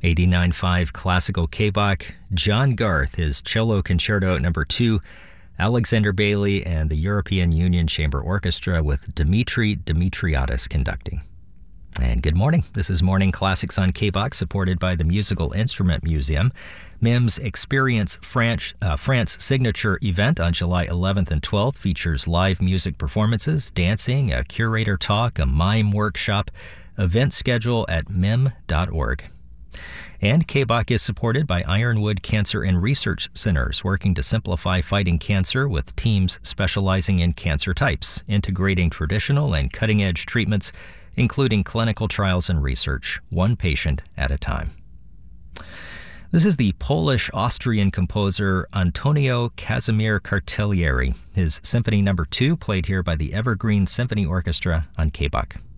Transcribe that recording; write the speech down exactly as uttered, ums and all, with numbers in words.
eighty-nine point five Classical K-Bach, John Garth, his Cello Concerto number two, Alexander Bailey, and the European Union Chamber Orchestra with Dimitri Dimitriadis conducting. And good morning. This is Morning Classics on K-Bach, supported by the Musical Instrument Museum. M I M's Experience France, uh, France signature event on July eleventh and twelfth features live music performances, dancing, a curator talk, a mime workshop, event schedule at M I M dot org. And K-Bach is supported by Ironwood Cancer and Research Centers, working to simplify fighting cancer with teams specializing in cancer types, integrating traditional and cutting-edge treatments, including clinical trials and research, one patient at a time. This is the Polish-Austrian composer Antonio Casimir Cartellieri, his Symphony number two played here by the Evergreen Symphony Orchestra on K-Bach.